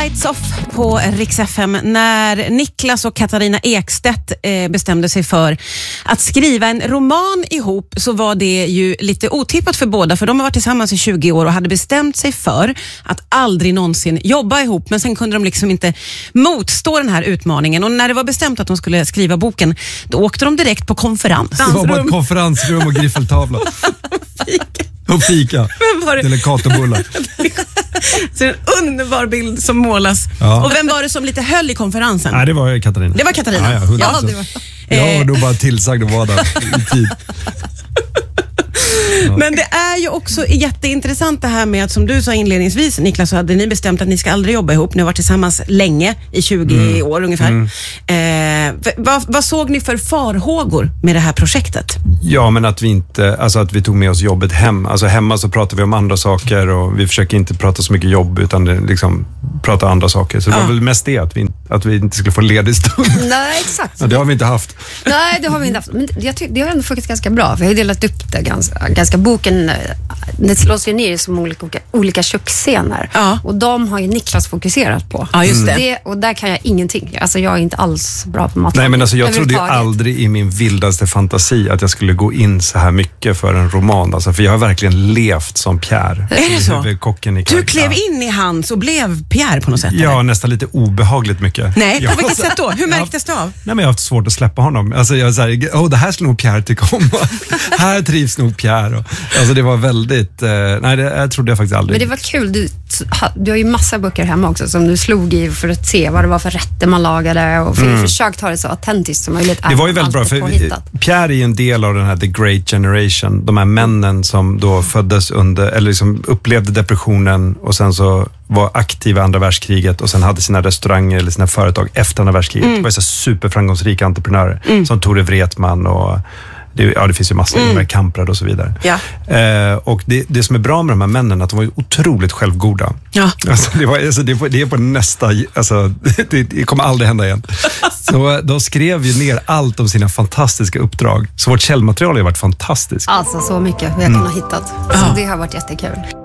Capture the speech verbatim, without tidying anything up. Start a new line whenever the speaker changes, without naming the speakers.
Lights Off på Rix F M när Niklas och Katarina Ekstedt eh, bestämde sig för att skriva en roman ihop, så var det ju lite otippat för båda, för de har varit tillsammans i tjugo år och hade bestämt sig för att aldrig någonsin jobba ihop, men sen kunde de liksom inte motstå den här utmaningen, och när det var bestämt att de skulle skriva boken, då åkte de direkt på konferens.
Det var bara ett konferensrum och griffeltavla. Och fika. Delicatobullar.
Så en underbar bild som målas. Ja. Och vem var det som lite höll i konferensen?
Nej, det var Katarina.
Det var Katarina.
Ja, ja, ja, det var... Jag var då bara tillsagd att vara där i tid.
Ja. Men det är ju också jätteintressant det här med att, som du sa inledningsvis, Niklas, så hade ni bestämt att ni ska aldrig jobba ihop. Ni har varit tillsammans länge, i tjugo mm. år ungefär. Mm. Eh, vad, vad såg ni för farhågor med det här projektet?
Ja, men att vi inte, alltså att vi tog med oss jobbet hem. Alltså hemma så pratar vi om andra saker och vi försöker inte prata så mycket jobb, utan det, liksom prata andra saker. Så det ja. var väl mest det, att vi, att vi inte skulle få ledig stund.
Nej, exakt.
Ja, det har vi inte haft.
Nej, det har vi inte haft. Men jag tycker, det har ändå funkat ganska bra. Vi har delat upp det ganska, ganska boken, det slås ju ner som olika, olika köksscener. Ja. Och de har ju Niklas fokuserat på.
Ja, just det.
det. Och där kan jag ingenting. Alltså jag är inte alls bra på mat.
Nej, men alltså jag trodde ju aldrig i min vildaste fantasi att jag skulle gå in så här mycket för en roman. Alltså, för jag har verkligen levt som Pierre.
Är det så?
Kocken i
du klev in i hans och blev Pierre på något sätt?
Ja, eller? Nästan lite obehagligt mycket.
Nej, på vilket sätt då? Hur märktes det av?
Nej, men jag har haft svårt att släppa honom. Alltså jag är så här, oh, det här skulle nog Pierre tycka om. Här trivs nog Pierre. Och, alltså det var väldigt, eh, nej det jag trodde jag faktiskt aldrig.
Men det var kul, du, du har ju massa böcker hemma också som du slog i för att se vad det var för rätter man lagade, och för mm. försökt ha det så autentiskt som möjligt.
Det var ju väldigt bra, för påhittat. Pierre är ju en del av den här The Great Generation, de här männen som då föddes under, eller liksom upplevde depressionen och sen så var aktiva i andra världskriget och sen hade sina restauranger eller sina företag efter andra världskriget. Mm. Det var så superframgångsrika entreprenörer mm. som Tore Wretman och det, ja, det finns ju massor mm. med Kamprad och så vidare. Ja. Eh, och det, det som är bra med de här männen är att de var ju otroligt självgoda. Ja. Alltså, det, var, alltså, det, är på, det är på nästa, alltså, det, det kommer aldrig hända igen. Så de skrev ju ner allt om sina fantastiska uppdrag. Så vårt källmaterial har varit fantastiskt.
Alltså så mycket vi har kunnat mm. hittat. Så ja. det har varit jättekul.